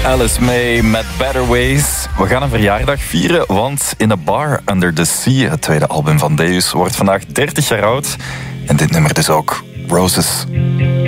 Alice May met Better Ways. We gaan een verjaardag vieren, want In a Bar Under the Sea, het tweede album van Deus, wordt vandaag 30 jaar oud. En dit nummer dus ook, Roses.